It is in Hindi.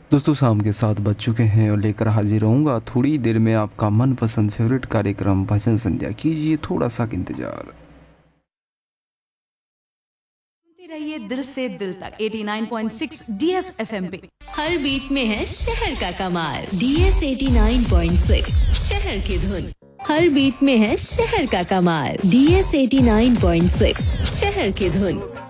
दोस्तों शाम के 7 बज चुके हैं और लेकर हाजिर रहूँगा थोड़ी देर में आपका मनपसंद फेवरेट कार्यक्रम भजन संध्या। कीजिए थोड़ा सा इंतजार। सुनते रहिए दिल से दिल तक 89.6 डीएस एफएम पे। हर बीट में है शहर का कमाल। डीएस 89.6 शहर की धुन। हर बीट में है शहर का कमाल। डीएस 89.6 शहर की धुन।